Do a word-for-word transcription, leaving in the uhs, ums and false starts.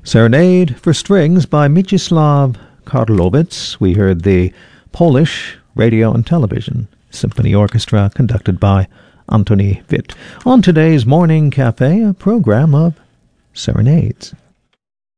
Serenade for Strings by Mieczysław Karlowicz. We heard the Polish Radio and Television Symphony Orchestra conducted by Antoni Witt. On today's Morning Cafe, a program of serenades.